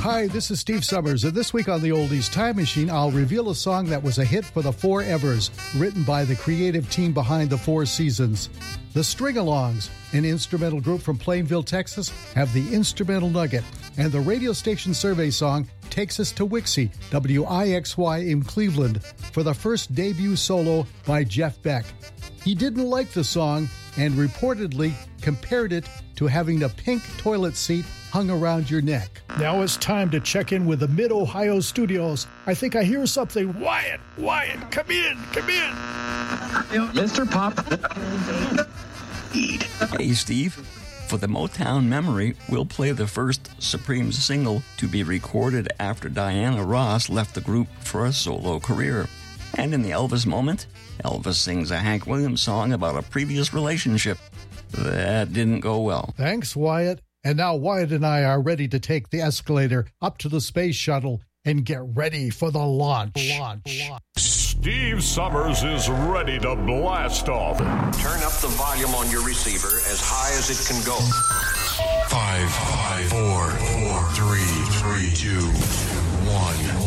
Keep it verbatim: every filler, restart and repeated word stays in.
Hi, this is Steve Summers, and this week on the Oldies Time Machine, I'll reveal a song that was a hit for the Four Evers, written by the creative team behind the Four Seasons. The String-Alongs, an instrumental group from Plainville, Texas, have the instrumental nugget, and the radio station survey song takes us to Wixie, W I X Y in Cleveland, for the first debut solo by Jeff Beck. He didn't like the song and reportedly compared it to having a pink toilet seat hung around your neck. Now it's time to check in with the Mid-Ohio studios. I think I hear something. Wyatt, Wyatt, come in, come in. Mister Pop. Hey, Steve. For the Motown memory, we'll play the first Supreme single to be recorded after Diana Ross left the group for a solo career. And in the Elvis moment, Elvis sings a Hank Williams song about a previous relationship. That didn't go well. Thanks, Wyatt. And now Wyatt and I are ready to take the escalator up to the space shuttle and get ready for the launch. Launch. Steve Summers is ready to blast off. Turn up the volume on your receiver as high as it can go. Five, five, four, four, three, three, two, one.